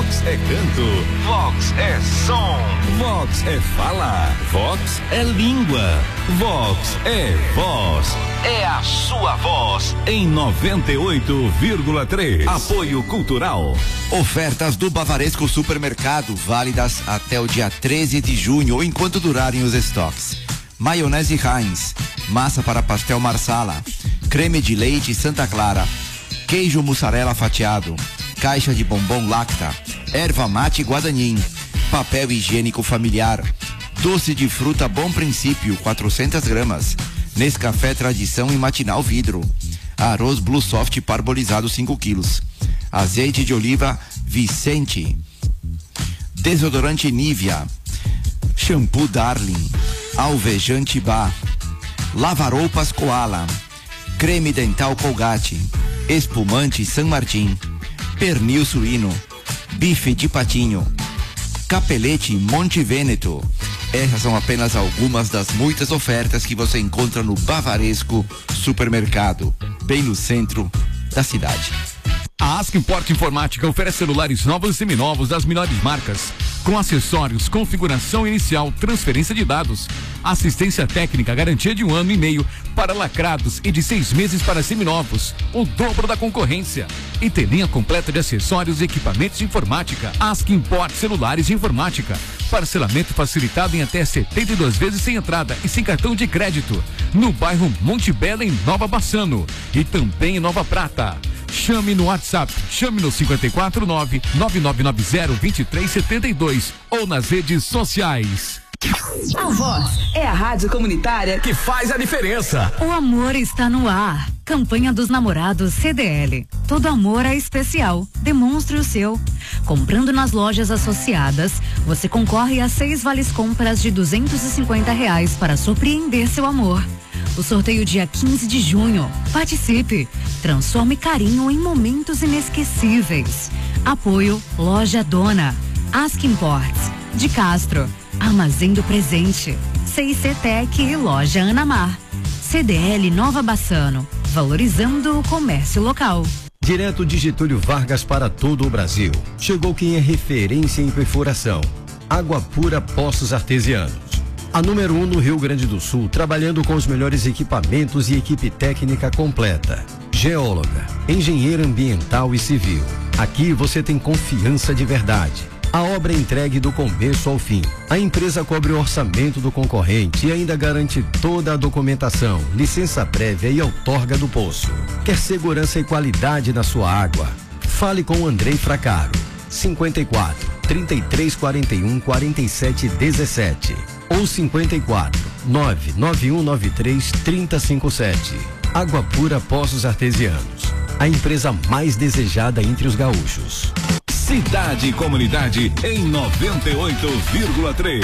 Vox é canto, Vox é som, Vox é fala, Vox é língua, Vox é voz. É a sua voz em 98,3. Apoio Cultural. Ofertas do Bavaresco Supermercado, válidas até o dia 13 de junho ou enquanto durarem os estoques. Maionese Heinz, massa para pastel Marsala, creme de leite Santa Clara, queijo mussarela fatiado, caixa de bombom Lacta, erva mate Guadanin, papel higiênico familiar, doce de fruta Bom Princípio 400 gramas, Nescafé Tradição e Matinal Vidro, arroz Blue Soft parbolizado 5 quilos, azeite de oliva Vicente, desodorante Nivea, shampoo Darling, alvejante Bá, lava-roupas Koala, creme dental Colgate, espumante San Martin, pernil suíno, bife de patinho, capelete Monte Vêneto. Essas são apenas algumas das muitas ofertas que você encontra no Bavaresco Supermercado, bem no centro da cidade. A Askimport Informática oferece celulares novos e seminovos das melhores marcas, com acessórios, configuração inicial, transferência de dados, assistência técnica, garantia de 1 ano e meio para lacrados e de 6 meses para seminovos, o dobro da concorrência. E tem linha completa de acessórios e equipamentos de informática. Askimport Celulares de Informática. Parcelamento facilitado em até 72 vezes sem entrada e sem cartão de crédito. No bairro Monte Belo, em Nova Bassano. E também em Nova Prata. Chame no WhatsApp, chame no 549-9990-2372 ou nas redes sociais. A Voz é a rádio comunitária que faz a diferença. O amor está no ar. Campanha dos Namorados CDL. Todo amor é especial. Demonstre o seu. Comprando nas lojas associadas, você concorre a 6 vales compras de R$250 para surpreender seu amor. O sorteio dia 15 de junho. Participe. Transforme carinho em momentos inesquecíveis. Apoio Loja Dona. Askimport. De Castro. Armazém do Presente. CIC-Tec e Loja Anamar. CDL Nova Bassano. Valorizando o comércio local. Direto de Getúlio Vargas para todo o Brasil. Chegou quem é referência em perfuração. Água Pura Poços Artesianos. A número 1 no Rio Grande do Sul, trabalhando com os melhores equipamentos e equipe técnica completa. Geóloga, engenheira ambiental e civil. Aqui você tem confiança de verdade. A obra é entregue do começo ao fim. A empresa cobre o orçamento do concorrente e ainda garante toda a documentação, licença prévia e outorga do poço. Quer segurança e qualidade na sua água? Fale com Andrei Fracaro. 54 33 41 47 17 ou 54 99193 3057. Água Pura Poços Artesianos. A empresa mais desejada entre os gaúchos. Cidade e Comunidade em 98,3.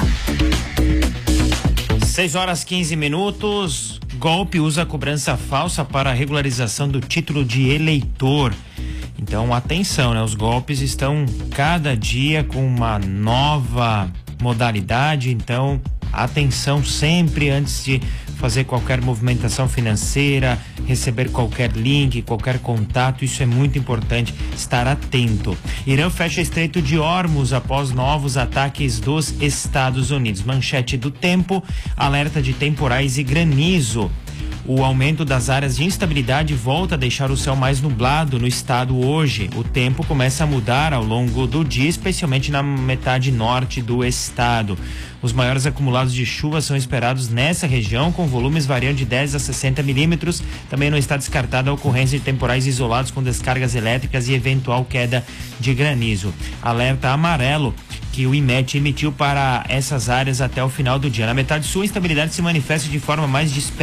6h15. Golpe usa cobrança falsa para regularização do título de eleitor. Então, atenção, né? Os golpes estão cada dia com uma nova modalidade. Então, atenção sempre antes de fazer qualquer movimentação financeira, receber qualquer link, qualquer contato. Isso é muito importante, estar atento. Irã fecha Estreito de Hormuz após novos ataques dos Estados Unidos. Manchete do Tempo, alerta de temporais e granizo. O aumento das áreas de instabilidade volta a deixar o céu mais nublado no estado hoje. O tempo começa a mudar ao longo do dia, especialmente na metade norte do estado. Os maiores acumulados de chuva são esperados nessa região, com volumes variando de 10 a 60 milímetros. Também não está descartada a ocorrência de temporais isolados com descargas elétricas e eventual queda de granizo. Alerta amarelo que o IMET emitiu para essas áreas até o final do dia. Na metade sul, a instabilidade se manifesta de forma mais dispersa